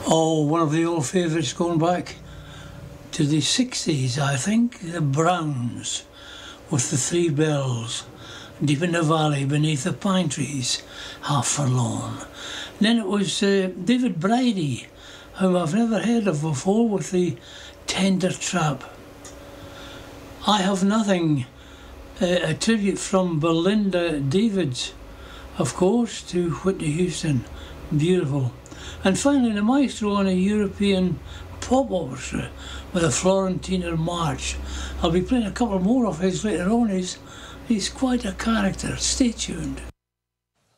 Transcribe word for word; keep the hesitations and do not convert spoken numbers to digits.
Oh, one of the old favourites going back to the sixties, I think, the Browns, with the three bells, deep in the valley beneath the pine trees, half forlorn. And then it was uh, David Bridie, whom I've never heard of before, with the Tender Trap. I Have Nothing, uh, a tribute from Belinda Davids, of course, to Whitney Houston. Beautiful. And finally, the maestro on a European pop orchestra with a Florentiner March. I'll be playing a couple more of his later on. He's, he's quite a character. Stay tuned.